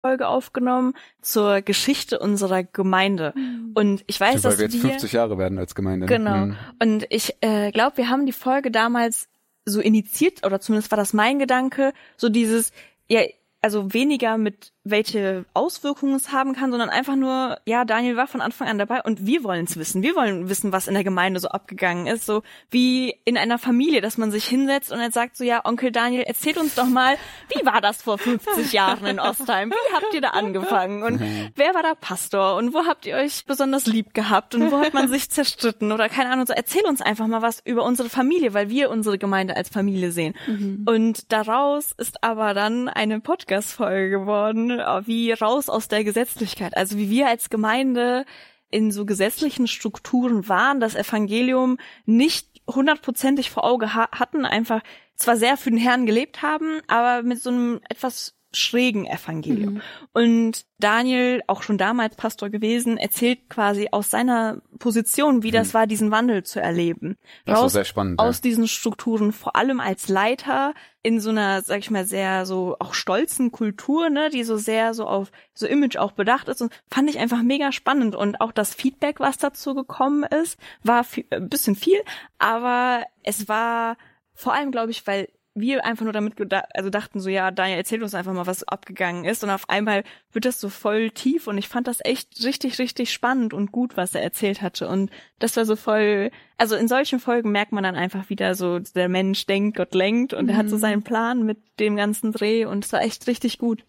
Folge aufgenommen zur Geschichte unserer Gemeinde. Und ich weiß, dass wir jetzt 50 Jahre werden als Gemeinde. Genau. Und ich glaube, wir haben die Folge damals so initiiert, oder zumindest war das mein Gedanke, so dieses, ja, also weniger mit welche Auswirkungen es haben kann, sondern einfach nur, ja, Daniel war von Anfang an dabei und wir wollen es wissen. Wir wollen wissen, was in der Gemeinde so abgegangen ist, so wie in einer Familie, dass man sich hinsetzt und dann sagt so, ja, Onkel Daniel, erzählt uns doch mal, wie war das vor 50 Jahren in Ostheim? Wie habt ihr da angefangen? Und wer war da Pastor? Und wo habt ihr euch besonders lieb gehabt? Und wo hat man sich zerstritten? Oder keine Ahnung, so erzähl uns einfach mal was über unsere Familie, weil wir unsere Gemeinde als Familie sehen. Und daraus ist aber dann eine Podcast-Folge geworden, wie raus aus der Gesetzlichkeit. Also wie wir als Gemeinde in so gesetzlichen Strukturen waren, das Evangelium nicht 100%ig vor Auge hatten, einfach zwar sehr für den Herrn gelebt haben, aber mit so einem etwas schrägen Evangelium. Und Daniel, auch schon damals Pastor gewesen, erzählt quasi aus seiner Position, wie das war, diesen Wandel zu erleben. Das war sehr spannend. Aus diesen Strukturen, vor allem als Leiter in so einer, sag ich mal, sehr so auch stolzen Kultur, ne, die so sehr so auf so Image auch bedacht ist, und fand ich einfach mega spannend. Und auch das Feedback, was dazu gekommen ist, war ein bisschen viel, aber es war vor allem, glaube ich, weil wir einfach nur damit dachten so, ja, Daniel, erzähl uns einfach mal, was abgegangen ist. Und auf einmal wird das so voll tief, und ich fand das echt richtig, richtig spannend und gut, was er erzählt hatte. Und das war so voll, also in solchen Folgen merkt man dann einfach wieder so, der Mensch denkt, Gott lenkt, und er hat so seinen Plan mit dem ganzen Dreh, und es war echt richtig gut.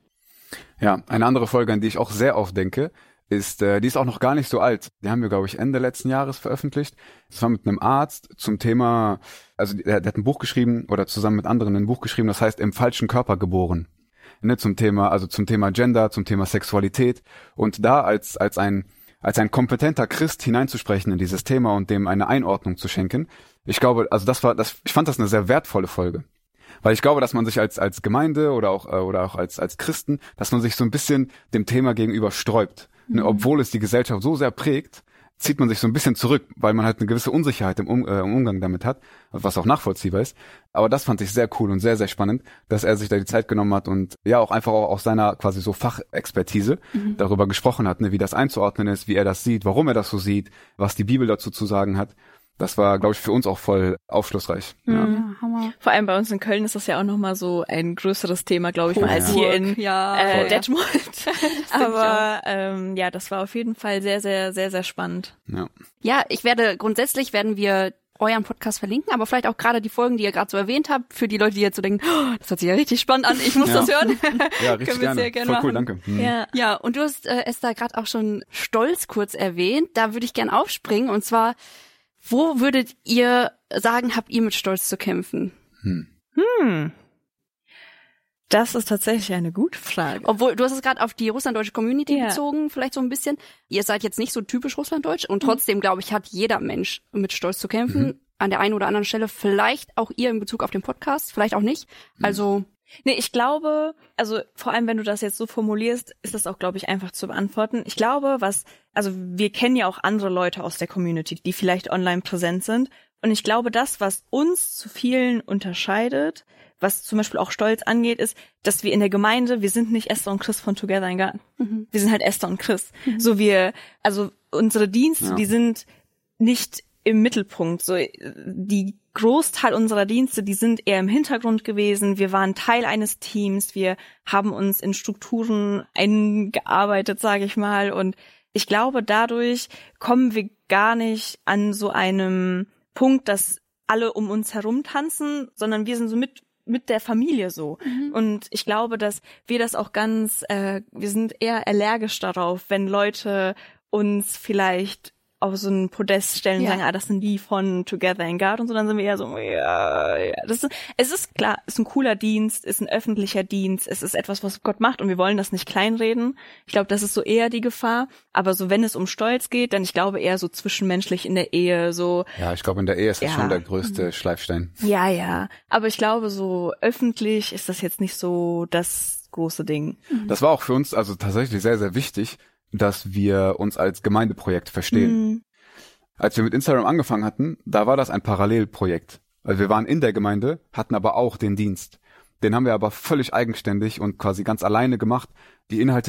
Ja, eine andere Folge, an die ich auch sehr oft denke, ist, die ist auch noch gar nicht so alt. Die haben wir, glaube ich, Ende letzten Jahres veröffentlicht. Das war mit einem Arzt zum Thema, also der hat ein Buch geschrieben oder zusammen mit anderen ein Buch geschrieben, das heißt Im falschen Körper geboren. Ne, zum Thema Gender, zum Thema Sexualität. Und da als ein kompetenter Christ hineinzusprechen in dieses Thema und dem eine Einordnung zu schenken. Ich glaube, also ich fand das eine sehr wertvolle Folge. Weil ich glaube, dass man sich als Gemeinde oder auch als Christen, dass man sich so ein bisschen dem Thema gegenüber sträubt. Ne, obwohl es die Gesellschaft so sehr prägt, zieht man sich so ein bisschen zurück, weil man halt eine gewisse Unsicherheit im Umgang damit hat, was auch nachvollziehbar ist. Aber das fand ich sehr cool und sehr, sehr spannend, dass er sich da die Zeit genommen hat und ja auch einfach auch aus seiner quasi so Fachexpertise darüber gesprochen hat, ne, wie das einzuordnen ist, wie er das sieht, warum er das so sieht, was die Bibel dazu zu sagen hat. Das war, glaube ich, für uns auch voll aufschlussreich. Ja, Hammer. Vor allem bei uns in Köln ist das ja auch nochmal so ein größeres Thema, glaube ich, als hier in Detmold. Aber ja, das war auf jeden Fall sehr, sehr, sehr, sehr spannend. Ja, grundsätzlich werden wir euren Podcast verlinken, aber vielleicht auch gerade die Folgen, die ihr gerade so erwähnt habt, für die Leute, die jetzt so denken, oh, das hört sich ja richtig spannend an, ich muss das hören. Ja, richtig gerne. Sehr gerne voll machen. Cool, danke. Ja, und du hast Esther gerade auch schon Stolz kurz erwähnt. Da würde ich gern aufspringen, und zwar, wo würdet ihr sagen, habt ihr mit Stolz zu kämpfen? Das ist tatsächlich eine gute Frage. Obwohl, du hast es gerade auf die russlanddeutsche Community bezogen, vielleicht so ein bisschen. Ihr seid jetzt nicht so typisch russlanddeutsch, und trotzdem, glaube ich, hat jeder Mensch mit Stolz zu kämpfen. An der einen oder anderen Stelle, vielleicht auch ihr in Bezug auf den Podcast, vielleicht auch nicht. Also nee, ich glaube, also vor allem, wenn du das jetzt so formulierst, ist das auch, glaube ich, einfach zu beantworten. Ich glaube, also wir kennen ja auch andere Leute aus der Community, die vielleicht online präsent sind. Und ich glaube, das, was uns zu vielen unterscheidet, was zum Beispiel auch Stolz angeht, ist, dass wir in der Gemeinde, wir sind nicht Esther und Chris von Together in Garten. Wir sind halt Esther und Chris. So also unsere Dienste, die sind nicht im Mittelpunkt. So, die Großteil unserer Dienste, die sind eher im Hintergrund gewesen. Wir waren Teil eines Teams. Wir haben uns in Strukturen eingearbeitet, sage ich mal. Und ich glaube, dadurch kommen wir gar nicht an so einem Punkt, dass alle um uns herum tanzen, sondern wir sind so mit der Familie so. Und ich glaube, dass wir das auch wir sind eher allergisch darauf, wenn Leute uns vielleicht auf so ein Podest stellen und sagen, das sind die von Together in God und so, dann sind wir eher so, es ist klar, ist ein cooler Dienst, ist ein öffentlicher Dienst, es ist etwas, was Gott macht, und wir wollen das nicht kleinreden. Ich glaube, das ist so eher die Gefahr, aber so, wenn es um Stolz geht, dann ich glaube eher so zwischenmenschlich in der Ehe, so. Ja, ich glaube, in der Ehe ist das schon der größte Schleifstein. Ja, aber ich glaube, so öffentlich ist das jetzt nicht so das große Ding. Das war auch für uns also tatsächlich sehr, sehr wichtig, dass wir uns als Gemeindeprojekt verstehen. Als wir mit Instagram angefangen hatten, da war das ein Parallelprojekt. Also wir waren in der Gemeinde, hatten aber auch den Dienst. Den haben wir aber völlig eigenständig und quasi ganz alleine gemacht. Die Inhalte,